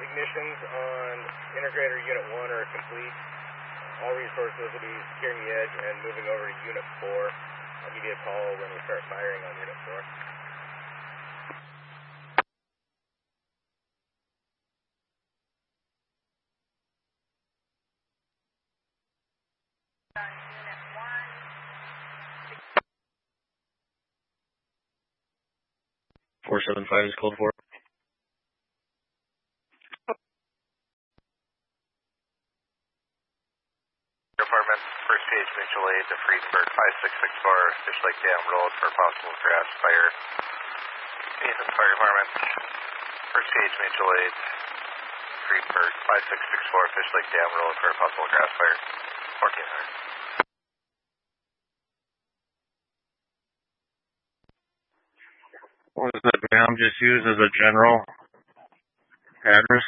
ignitions on Integrator Unit 1 are complete. All resources will be securing the edge and moving over to Unit 4. I'll give you a call when we start firing on Unit 4. Unit 1. 475 is called for. Department, first page mutual aid to Friedenberg 5664, Fish Lake Dam Road for possible grass fire. Nathan Fire Department, first page mutual aid, Friedenberg 5664, Fish Lake Dam Road for possible grass fire. 1400. What is that ma'am just used as a general address?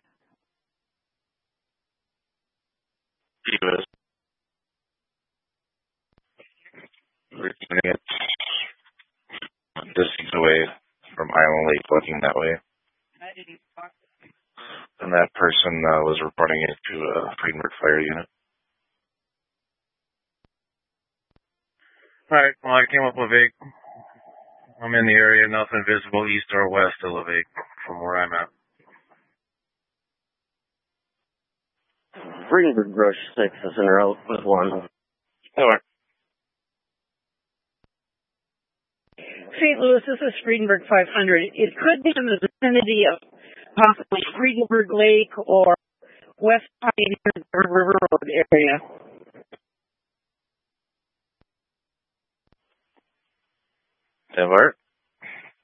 He was reaching it distance away from Island Lake, looking that way. And that person was reporting it to a Friedenberg fire unit. Alright, well I came up Levake. I'm in the area, nothing visible east or west of Levake from where I'm at. Friedenberg Brush 6 is en route with 1. Alright. St. Louis, this is Friedenberg 500. It could be in the vicinity of possibly Friedenberg Lake or West Pioneer River Road area. Alert.